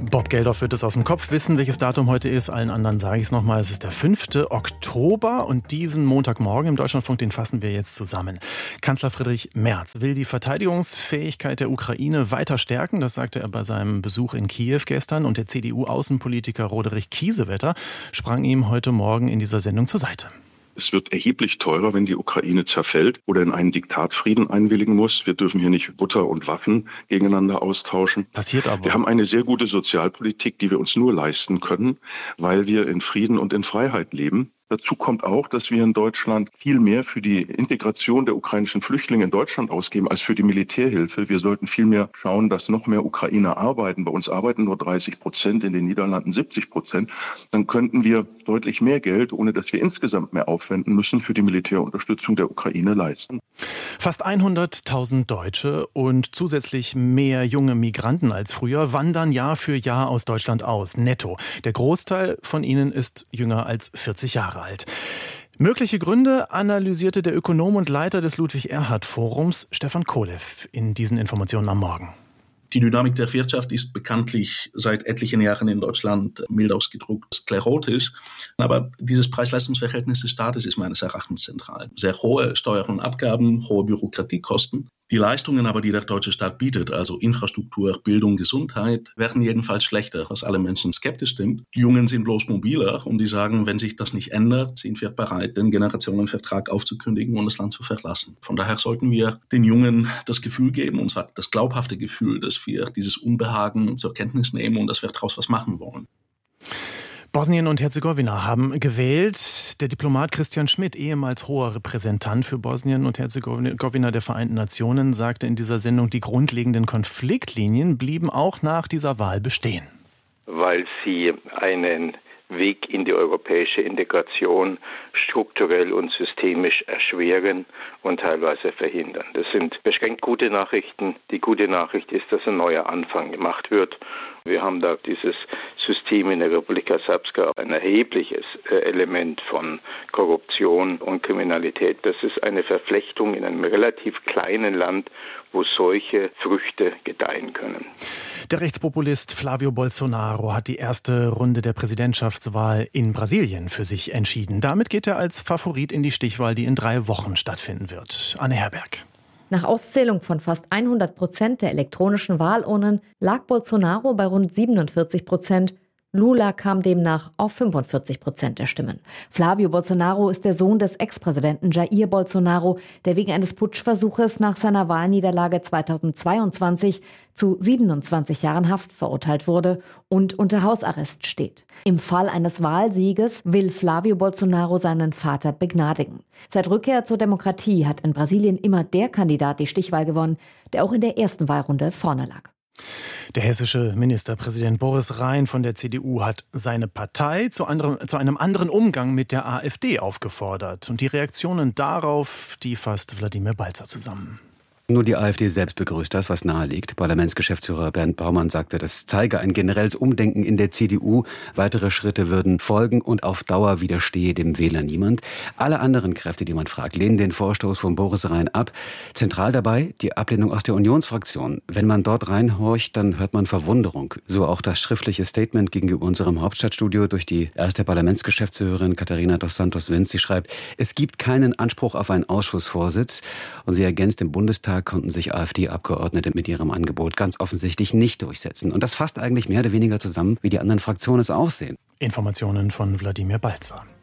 Bob Geldof wird es aus dem Kopf wissen, welches Datum heute ist. Allen anderen sage ich es nochmal. Es ist der 5. Oktober und diesen Montagmorgen im Deutschlandfunk, den fassen wir jetzt zusammen. Kanzler Friedrich Merz will die Verteidigungsfähigkeit der Ukraine weiter stärken. Das sagte er bei seinem Besuch in Kiew gestern. Und der CDU-Außenpolitiker Roderich Kiesewetter sprang ihm heute Morgen in dieser Sendung zur Seite. Es wird erheblich teurer, wenn die Ukraine zerfällt oder in einen Diktatfrieden einwilligen muss. Wir dürfen hier nicht Butter und Waffen gegeneinander austauschen. Passiert aber. Wir haben eine sehr gute Sozialpolitik, die wir uns nur leisten können, weil wir in Frieden und in Freiheit leben. Dazu kommt auch, dass wir in Deutschland viel mehr für die Integration der ukrainischen Flüchtlinge in Deutschland ausgeben als für die Militärhilfe. Wir sollten viel mehr schauen, dass noch mehr Ukrainer arbeiten. Bei uns arbeiten nur 30%, in den Niederlanden 70%. Dann könnten wir deutlich mehr Geld, ohne dass wir insgesamt mehr aufwenden müssen, für die Militärunterstützung der Ukraine leisten. Fast 100.000 Deutsche und zusätzlich mehr junge Migranten als früher wandern Jahr für Jahr aus Deutschland aus, netto. Der Großteil von ihnen ist jünger als 40 Jahre alt. Mögliche Gründe analysierte der Ökonom und Leiter des Ludwig-Erhard-Forums Stefan Kolev in diesen Informationen am Morgen. Die Dynamik der Wirtschaft ist bekanntlich seit etlichen Jahren in Deutschland mild ausgedrückt sklerotisch. Aber dieses Preis-Leistungs-Verhältnis des Staates ist meines Erachtens zentral. Sehr hohe Steuern und Abgaben, hohe Bürokratiekosten. Die Leistungen aber, die der deutsche Staat bietet, also Infrastruktur, Bildung, Gesundheit, werden jedenfalls schlechter, was alle Menschen skeptisch stimmt. Die Jungen sind bloß mobiler und die sagen, wenn sich das nicht ändert, sind wir bereit, den Generationenvertrag aufzukündigen und das Land zu verlassen. Von daher sollten wir den Jungen das Gefühl geben, und zwar das glaubhafte Gefühl, dass wir dieses Unbehagen zur Kenntnis nehmen und dass wir daraus was machen wollen. Bosnien und Herzegowina haben gewählt. Der Diplomat Christian Schmidt, ehemals hoher Repräsentant für Bosnien und Herzegowina der Vereinten Nationen, sagte in dieser Sendung, die grundlegenden Konfliktlinien blieben auch nach dieser Wahl bestehen. Weil sie einen Weg in die europäische Integration strukturell und systemisch erschweren und teilweise verhindern. Das sind beschränkt gute Nachrichten. Die gute Nachricht ist, dass ein neuer Anfang gemacht wird. Wir haben da dieses System in der Republika Srpska, ein erhebliches Element von Korruption und Kriminalität. Das ist eine Verflechtung in einem relativ kleinen Land, wo solche Früchte gedeihen können. Der Rechtspopulist Flavio Bolsonaro hat die erste Runde der Präsidentschaftswahl in Brasilien für sich entschieden. Damit geht er als Favorit in die Stichwahl, die in 3 Wochen stattfinden wird. Anne Herberg. Nach Auszählung von fast 100% der elektronischen Wahlurnen lag Bolsonaro bei rund 47%. Lula kam demnach auf 45% der Stimmen. Flavio Bolsonaro ist der Sohn des Ex-Präsidenten Jair Bolsonaro, der wegen eines Putschversuches nach seiner Wahlniederlage 2022 zu 27 Jahren Haft verurteilt wurde und unter Hausarrest steht. Im Fall eines Wahlsieges will Flavio Bolsonaro seinen Vater begnadigen. Seit Rückkehr zur Demokratie hat in Brasilien immer der Kandidat die Stichwahl gewonnen, der auch in der ersten Wahlrunde vorne lag. Der hessische Ministerpräsident Boris Rhein von der CDU hat seine Partei zu einem anderen Umgang mit der AfD aufgefordert. Und die Reaktionen darauf, die fasst Wladimir Balzer zusammen. Nur die AfD selbst begrüßt das, was nahe liegt. Parlamentsgeschäftsführer Bernd Baumann sagte, das zeige ein generelles Umdenken in der CDU. Weitere Schritte würden folgen und auf Dauer widerstehe dem Wähler niemand. Alle anderen Kräfte, die man fragt, lehnen den Vorstoß von Boris Rhein ab. Zentral dabei die Ablehnung aus der Unionsfraktion. Wenn man dort reinhorcht, dann hört man Verwunderung. So auch das schriftliche Statement gegenüber unserem Hauptstadtstudio durch die erste Parlamentsgeschäftsführerin Katharina dos Santos Vinz. Sie schreibt, es gibt keinen Anspruch auf einen Ausschussvorsitz. Und sie ergänzt, im Bundestag konnten sich AfD-Abgeordnete mit ihrem Angebot ganz offensichtlich nicht durchsetzen. Und das fasst eigentlich mehr oder weniger zusammen, wie die anderen Fraktionen es auch sehen. Informationen von Wladimir Balzer.